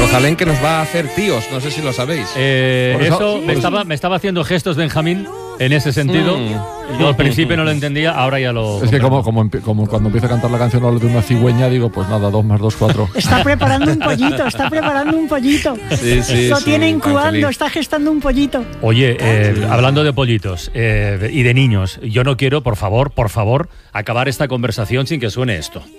Rosalén, que nos va a hacer tíos, no sé si lo sabéis. Eso me estaba haciendo gestos Benjamín en ese sentido. Yo al principio no lo entendía, ahora ya lo... Es que como cuando empieza a cantar la canción hablo de una cigüeña, digo, pues nada, 2 más 2, 4. Está preparando un pollito. Sí, Lo sí, tiene tan incubando, feliz. está gestando un pollito. Oye, hablando de pollitos y de niños, yo no quiero, por favor, acabar esta conversación sin que suene esto.